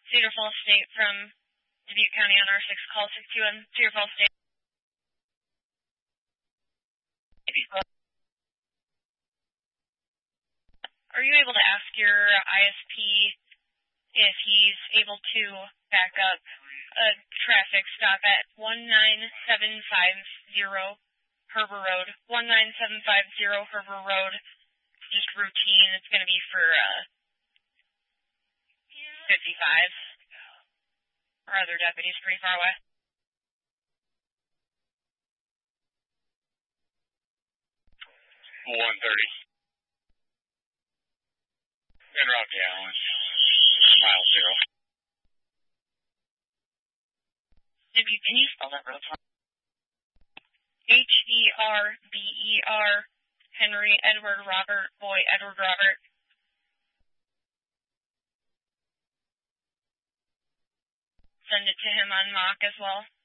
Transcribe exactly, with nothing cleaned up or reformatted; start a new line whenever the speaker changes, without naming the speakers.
Cedar Falls State from Dubuque County on R six, call six two one, Cedar Falls State. Are you able to ask your I S P if he's able to back up a traffic stop at one nine seven five zero Herber Road, one nine seven five zero Herber Road, just routine. It's going to be for uh, fifty-five. Our other deputy's pretty far away.
one thirty. En route to Allen. Mile zero.
Dubuque, can you spell that road for me? H E R B E R, Henry, Edward, Robert, Boy, Edward, Robert. Send it to him on mock as well.